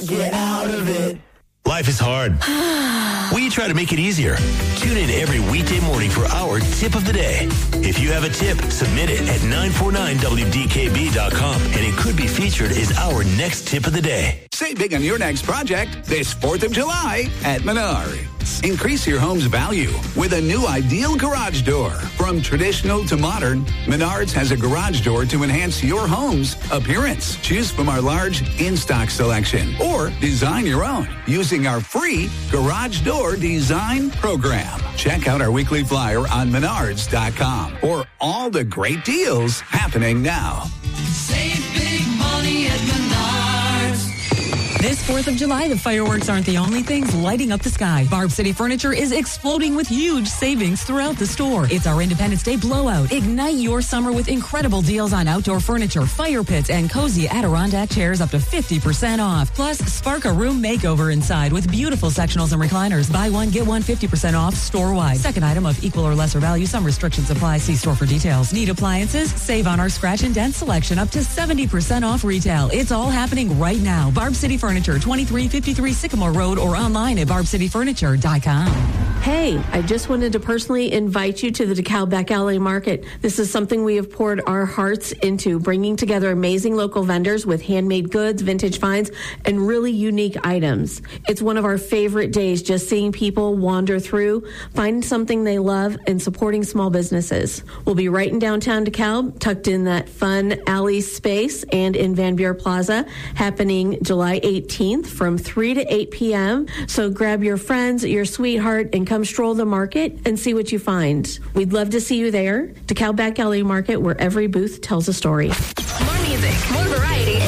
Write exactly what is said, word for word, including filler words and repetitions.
get out of it. Life is hard. We try to make it easier. Tune in every weekday morning for our tip of the day. If you have a tip, submit it at nine four nine W D K B dot com, and it could be featured as our next tip of the day. Save big on your next project this fourth of July at Menards. Increase your home's value with a new ideal garage door. From traditional to modern, Menards has a garage door to enhance your home's appearance. Choose from our large in-stock selection or design your own using our free garage door design program. Check out our weekly flyer on menards dot com for all the great deals happening now. Save big money at Menards. This fourth of July, the fireworks aren't the only things lighting up the sky. Barb City Furniture is exploding with huge savings throughout the store. It's our Independence Day blowout. Ignite your summer with incredible deals on outdoor furniture, fire pits, and cozy Adirondack chairs up to fifty percent off. Plus, spark a room makeover inside with beautiful sectionals and recliners. Buy one, get one fifty percent off store-wide. Second item of equal or lesser value. Some restrictions apply. See store for details. Need appliances? Save on our scratch and dent selection up to seventy percent off retail. It's all happening right now. Barb City Furniture, twenty-three fifty-three Sycamore Road, or online at barb city furniture dot com. Hey, I just wanted to personally invite you to the DeKalb Back Alley Market. This is something we have poured our hearts into, bringing together amazing local vendors with handmade goods, vintage finds, and really unique items. It's one of our favorite days, just seeing people wander through, find something they love, and supporting small businesses. We'll be right in downtown DeKalb, tucked in that fun alley space, and in Van Buren Plaza, happening July eighteenth from three to eight p.m. So grab your friends, your sweetheart, and come stroll the market and see what you find. We'd love to see you there. DeKalb Back Alley Market, where every booth tells a story. More music, more variety,